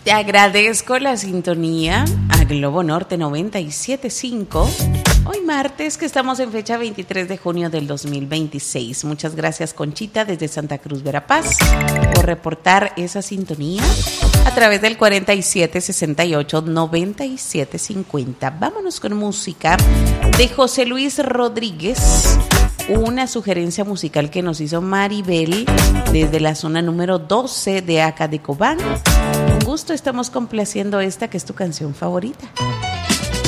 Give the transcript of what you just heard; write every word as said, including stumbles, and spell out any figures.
Te agradezco la sintonía a Globo Norte noventa y siete punto cinco. Hoy martes, que estamos en fecha veintitrés de junio del dos mil veintiséis. Muchas gracias, Conchita, desde Santa Cruz, Verapaz, por reportar esa sintonía a través del cuarenta y siete sesenta y ocho noventa y siete cincuenta. Vámonos con música de José Luis Rodríguez. Una sugerencia musical que nos hizo Maribel desde la zona número doce de acá de Cobán. Con gusto estamos complaciendo esta que es tu canción favorita.